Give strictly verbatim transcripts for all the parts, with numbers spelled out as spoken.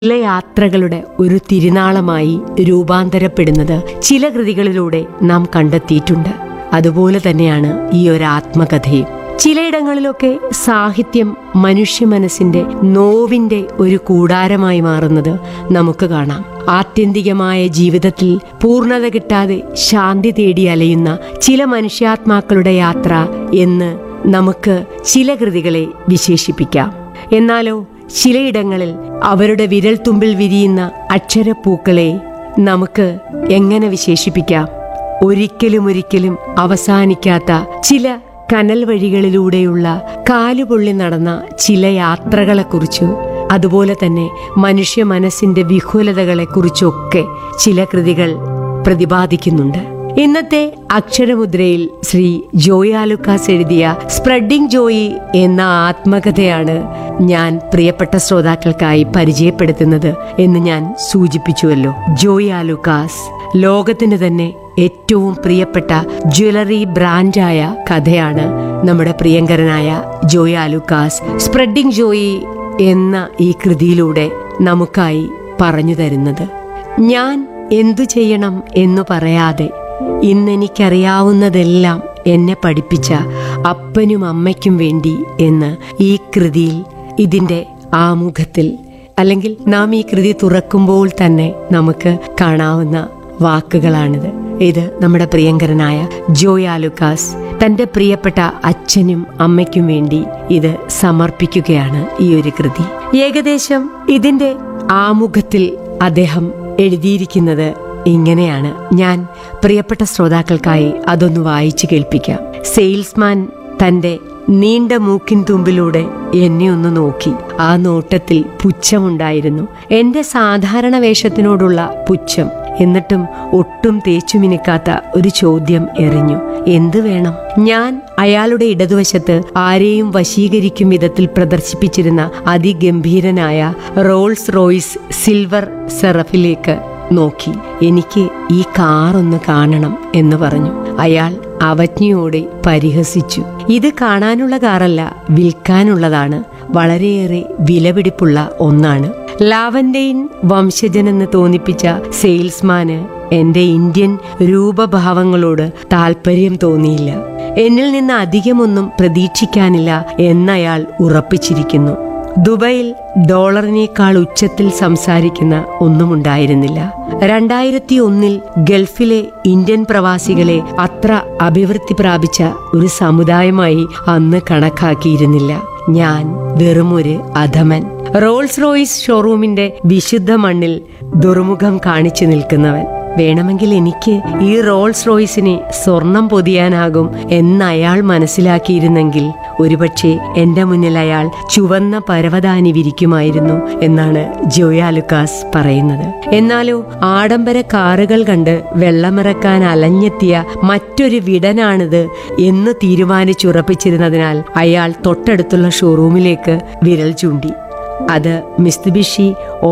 ചില യാത്രകളുടെ ഒരു തിരുനാളമായി രൂപാന്തരപ്പെടുന്നത് ചില കൃതികളിലൂടെ നാം കണ്ടെത്തിയിട്ടുണ്ട്. അതുപോലെ തന്നെയാണ് ഈ ഒരു ആത്മകഥയും. ചിലയിടങ്ങളിലൊക്കെ സാഹിത്യം മനുഷ്യ മനസ്സിന്റെ നോവിന്റെ ഒരു കൂടാരമായി മാറുന്നത് നമുക്ക് കാണാം. ആത്യന്തികമായ ജീവിതത്തിൽ പൂർണ്ണത കിട്ടാതെ ശാന്തി തേടി അലയുന്ന ചില മനുഷ്യാത്മാക്കളുടെ യാത്ര എന്ന് നമുക്ക് ചില കൃതികളെ വിശേഷിപ്പിക്കാം. എന്നാലോ ചിലയിടങ്ങളിൽ അവരുടെ വിരൽത്തുമ്പിൽ വിരിയുന്ന അക്ഷരപ്പൂക്കളെ നമുക്ക് എങ്ങനെ വിശേഷിപ്പിക്കാം? ഒരിക്കലും ഒരിക്കലും അവസാനിക്കാത്ത ചില കനൽ വഴികളിലൂടെയുള്ള കാലുപൊള്ളി നടന്ന ചില യാത്രകളെക്കുറിച്ച്, അതുപോലെ തന്നെ മനുഷ്യ മനസ്സിന്റെ വിഹുലതകളെക്കുറിച്ചൊക്കെ ചില കൃതികൾ പ്രതിപാദിക്കുന്നുണ്ട്. ഇന്നത്തെ അക്ഷരമുദ്രയിൽ ശ്രീ ജോയ് ആലുക്കാസ് എഴുതിയ സ്പ്രെഡിംഗ് ജോയി എന്ന ആത്മകഥയാണ് ഞാൻ പ്രിയപ്പെട്ട ശ്രോതാക്കൾക്കായി പരിചയപ്പെടുത്തുന്നത് എന്ന് ഞാൻ സൂചിപ്പിച്ചുവല്ലോ. ജോയ് ആലുക്കാസ് ലോകത്തിന് തന്നെ ഏറ്റവും പ്രിയപ്പെട്ട ജ്വല്ലറി ബ്രാൻഡായ കഥയാണ് നമ്മുടെ പ്രിയങ്കരനായ ജോയ് ആലുക്കാസ് സ്പ്രെഡിംഗ് ജോയി എന്ന ഈ കൃതിയിലൂടെ നമുക്കായി പറഞ്ഞു തരുന്നത്. ഞാൻ എന്തു ചെയ്യണം എന്നു പറയാതെ ഇന്നെനിക്കറിയാവുന്നതെല്ലാം എന്നെ പഠിപ്പിച്ച അപ്പനും അമ്മയ്ക്കും വേണ്ടി എന്ന് ഈ കൃതിയിൽ, ഇതിന്റെ ആമുഖത്തിൽ, അല്ലെങ്കിൽ നാം ഈ കൃതി തുറക്കുമ്പോൾ തന്നെ നമുക്ക് കാണാവുന്ന വാക്കുകളാണിത്. ഇത് നമ്മുടെ പ്രിയങ്കരനായ ജോയ് ആലുക്കാസ് തന്റെ പ്രിയപ്പെട്ട അച്ഛനും അമ്മയ്ക്കും വേണ്ടി ഇത് സമർപ്പിക്കുകയാണ് ഈ ഒരു കൃതി. ഏകദേശം ഇതിന്റെ ആമുഖത്തിൽ അദ്ദേഹം എഴുതിയിരിക്കുന്നത് ഇങ്ങനെയാണ്. ഞാൻ പ്രിയപ്പെട്ട ശ്രോതാക്കൾക്കായി അതൊന്ന് വായിച്ചു കേൾപ്പിക്കാം. സെയിൽസ്മാൻ തന്റെ നീണ്ട മൂക്കിൻ തുമ്പിലൂടെ എന്നെ ഒന്ന് നോക്കി. ആ നോട്ടത്തിൽ പുച്ഛമുണ്ടായിരുന്നു, എന്റെ സാധാരണ വേഷത്തിനോടുള്ള പുച്ഛം. എന്നിട്ടും ഒട്ടും തേച്ചുമിനുക്കാത്ത ഒരു ചോദ്യം എറിഞ്ഞു. എന്ത് വേണം? ഞാൻ അയാളുടെ ഇടതുവശത്ത് ആരെയും വശീകരിക്കും വിധത്തിൽ പ്രദർശിപ്പിച്ചിരുന്ന അതിഗംഭീരനായ റോൾസ് റോയ്സ് സിൽവർ സെറഫിലേക്ക് നോക്കി. എനിക്ക് ഈ കാർ ഒന്ന് കാണണം എന്ന് പറഞ്ഞു. അയാൾ അവജ്ഞയോടെ പരിഹസിച്ചു. ഇത് കാണാനുള്ള കാറല്ല, വിൽക്കാനുള്ളതാണ്. വളരെയേറെ വിലപിടിപ്പുള്ള ഒന്നാണ്. ലാവൻഡൈൻ വംശജനെന്ന് തോന്നിപ്പിച്ച സെയിൽസ്മാന് എന്റെ ഇന്ത്യൻ രൂപഭാവങ്ങളോട് താല്പര്യം തോന്നിയില്ല. എന്നിൽ നിന്ന് അധികമൊന്നും പ്രതീക്ഷിക്കാനില്ല എന്നയാൾ ഉറപ്പിച്ചിരിക്കുന്നു. ദുബൈയിൽ ഡോളറിനേക്കാൾ ഉച്ചത്തിൽ സംസാരിക്കുന്ന ഒന്നുമുണ്ടായിരുന്നില്ല. രണ്ടായിരത്തി ഒന്നിൽ ഗൾഫിലെ ഇന്ത്യൻ പ്രവാസികളെ അത്ര അഭിവൃദ്ധി പ്രാപിച്ച ഒരു സമുദായമായി അന്ന് കണക്കാക്കിയിരുന്നില്ല. ഞാൻ വെറുമൊരു അധമൻ, റോൾസ് റോയ്സ് ഷോറൂമിന്റെ വിശുദ്ധ മണ്ണിൽ ദുർമുഖം കാണിച്ചു നിൽക്കുന്നവൻ. വേണമെങ്കിൽ എനിക്ക് ഈ റോൾസ് റോയ്സിനെ സ്വർണം പൊതിയാനാകും എന്നയാൾ മനസ്സിലാക്കിയിരുന്നെങ്കിൽ ഒരുപക്ഷെ എന്റെ മുന്നിൽ അയാൾ ചുവന്ന പരവതാനി വിരിക്കുമായിരുന്നു എന്നാണ് ജോയ് ആലുക്കാസ് പറയുന്നത്. എന്നാലോ ആഡംബര കാറുകൾ കണ്ട് വെള്ളമിറക്കാൻ അലഞ്ഞെത്തിയ മറ്റൊരു വിടനാണിത് എന്ന് തീരുമാനിച്ചുറപ്പിച്ചിരുന്നതിനാൽ അയാൾ തൊട്ടടുത്തുള്ള ഷോറൂമിലേക്ക് വിരൽ ചൂണ്ടി. അത് മിസ്തുബിഷി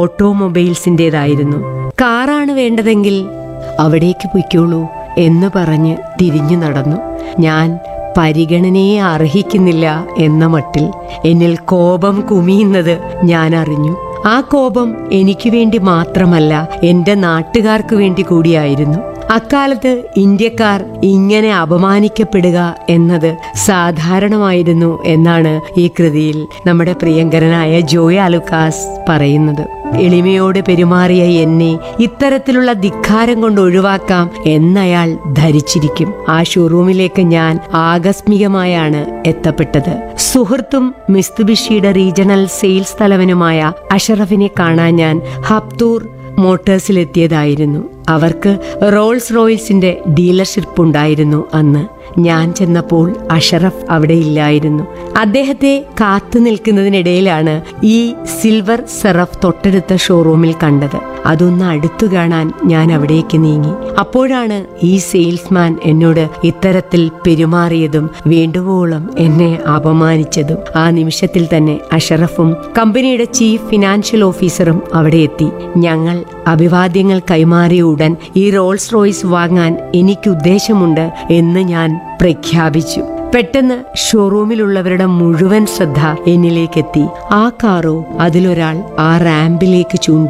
ഓട്ടോമൊബൈൽസിന്റേതായിരുന്നു. കാറാണ് വേണ്ടതെങ്കിൽ അവിടേക്ക് പൊയ്ക്കോളൂ എന്ന് പറഞ്ഞ് തിരിഞ്ഞു നടന്നു. ഞാൻ പരിഗണനയെ അർഹിക്കുന്നില്ല എന്ന മട്ടിൽ എന്നിൽ കോപം കുമിയുന്നത് ഞാൻ അറിഞ്ഞു. ആ കോപം എനിക്ക് വേണ്ടി മാത്രമല്ല, എന്റെ നാട്ടുകാർക്ക് വേണ്ടി കൂടിയായിരുന്നു. അക്കാലത്ത് ഇന്ത്യക്കാർ ഇങ്ങനെ അപമാനിക്കപ്പെടുക എന്നത് സാധാരണമായിരുന്നു എന്നാണ് ഈ കൃതിയിൽ നമ്മുടെ പ്രിയങ്കരനായ ജോയ് ആലുക്കാസ് പറയുന്നത്. എളിമയോട് പെരുമാറിയ എന്നെ ഇത്തരത്തിലുള്ള ധിക്കാരം കൊണ്ട് ഒഴിവാക്കാം എന്നയാൾ ധരിച്ചിരിക്കും. ആ ഷോറൂമിലേക്ക് ഞാൻ ആകസ്മികമായാണ് എത്തപ്പെട്ടത്. സുഹൃത്തും മിസ്തുബിഷിയുടെ റീജിയണൽ സെയിൽസ് തലവനുമായ അഷറഫിനെ കാണാൻ ഞാൻ ഹബ്തൂർ മോട്ടേഴ്സിലെത്തിയതായിരുന്നു. അവർക്ക് റോൾസ് റോയ്സിന്റെ ഡീലർഷിപ്പ് ഉണ്ടായിരുന്നു. അന്ന് ഞാൻ ചെന്നപ്പോൾ അഷറഫ് അവിടെ ഇല്ലായിരുന്നു. അദ്ദേഹത്തെ കാത്തു നിൽക്കുന്നതിനിടയിലാണ് ഈ സിൽവർ സെറഫ് തൊട്ടടുത്ത ഷോറൂമിൽ കണ്ടത്. അതൊന്ന് അടുത്തു കാണാൻ ഞാൻ അവിടേക്ക് നീങ്ങി. അപ്പോഴാണ് ഈ സെയിൽസ്മാൻ എന്നോട് ഇത്തരത്തിൽ പെരുമാറിയതും വേണ്ടുവോളം എന്നെ അപമാനിച്ചതും. ആ നിമിഷത്തിൽ തന്നെ അഷറഫും കമ്പനിയുടെ ചീഫ് ഫിനാൻഷ്യൽ ഓഫീസറും അവിടെ എത്തി. ഞങ്ങൾ അഭിവാദ്യങ്ങൾ കൈമാറിയ ഉടൻ ഈ റോൾസ് റോയ്സ് വാങ്ങാൻ എനിക്ക് ഉദ്ദേശമുണ്ട് എന്ന് ഞാൻ പ്രഖ്യാപിച്ചു. പെട്ടെന്ന് ഷോറൂമിലുള്ളവരുടെ മുഴുവൻ ശ്രദ്ധ എന്നിലേക്കെത്തി. ആ കാറോ അതിലൊരാൾ ആ റാമ്പിലേക്ക് ചൂണ്ടി.